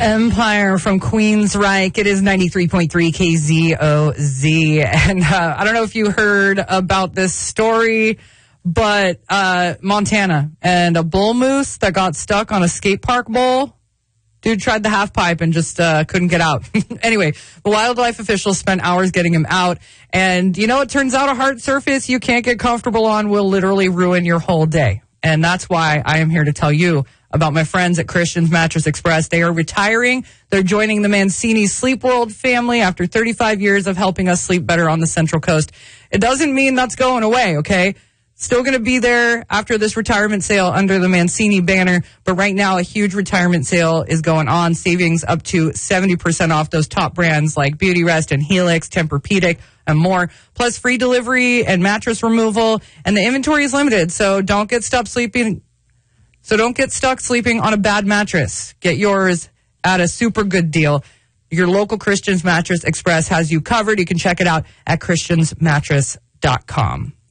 Empire from Queensryche. It is 93.3 KZOZ. And I don't know if you heard about this story, but Montana and a bull moose that got stuck on a skate park bowl. Dude tried the half pipe and just couldn't get out. Anyway, the wildlife officials spent hours getting him out. And, you know, it turns out a hard surface you can't get comfortable on will literally ruin your whole day. And that's why I am here to tell you about my friends at Christian's Mattress Express. They are retiring. They're joining the Mancini Sleep World family after 35 years of helping us sleep better on the Central Coast. It doesn't mean that's going away, okay? Still going to be there after this retirement sale under the Mancini banner. But right now, a huge retirement sale is going on. Savings up to 70% off those top brands like Beauty Rest and Helix, Tempur-Pedic, and more. Plus free delivery and mattress removal. And the inventory is limited, so don't get stuck sleeping on a bad mattress. Get yours at a super good deal. Your local Christian's Mattress Express has you covered. You can check it out at christiansmattress.com.